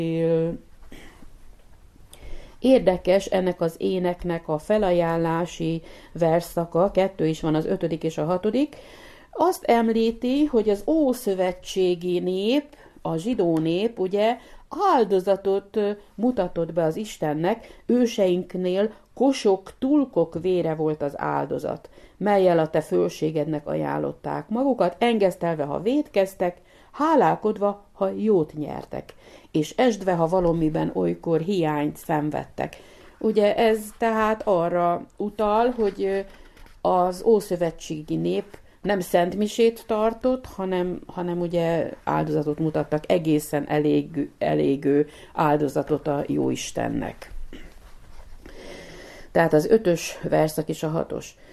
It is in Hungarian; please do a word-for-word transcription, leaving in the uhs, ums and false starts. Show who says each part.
Speaker 1: Érdekes ennek az éneknek a felajánlási versszaka, kettő is van, az ötödik és a hatodik. Azt említi, hogy az ószövetségi nép, a zsidó nép, ugye áldozatot mutatott be az Istennek, őseinknél kosok, tulkok vére volt az áldozat, mellyel a te fölségednek ajánlották magukat, engesztelve, ha vétkeztek, hálálkodva, ha jót nyertek, és esdve, ha valamiben olykor hiányt szenvedtek. Ugye ez tehát arra utal, hogy az ószövetségi nép nem szentmisét tartott, hanem, hanem ugye áldozatot mutattak, egészen elég, elégő áldozatot a Jóistennek. Tehát az ötös verszak és a hatos.